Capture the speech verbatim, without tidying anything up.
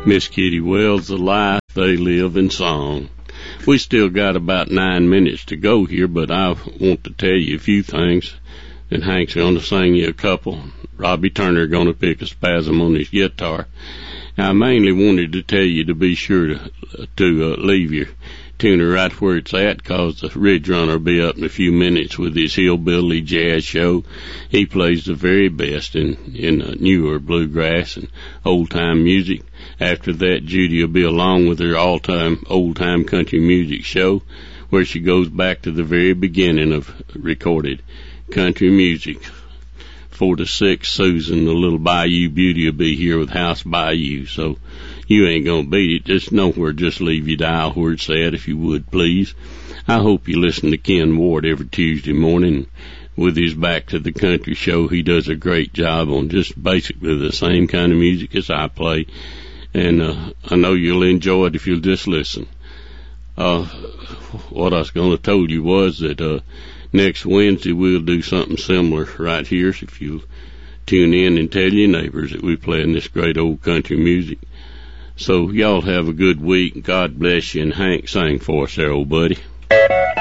Miss Kitty Wells, the life they live in song. We still got about nine minutes to go here, but I want to tell you a few things. And Hank's going to sing you a couple. Robbie Turner going to pick a spasm on his guitar. I mainly wanted to tell you to be sure to, to uh, leave your tuner right where it's at, because the Ridge Runner will be up in a few minutes with his hillbilly jazz show. He plays the very best in, in uh, newer bluegrass and old-time music. After that, Judy will be along with her all-time, old-time country music show, where she goes back to the very beginning of recorded country music. Four to six, Susan, the little Bayou Beauty, will be here with House Bayou, so you ain't gonna beat it. Just know where, just leave your dial where it's at, if you would, please. I hope you listen to Ken Ward every Tuesday morning with his Back to the Country show. He does a great job on just basically the same kind of music as I play, and uh, I know you'll enjoy it if you'll just listen. Uh, what I was gonna told you was that uh, next Wednesday we'll do something similar right here, so if you'll tune in and tell your neighbors that we're playing this great old country music. So y'all have a good week. God bless you, and Hank, sing for us there, old buddy.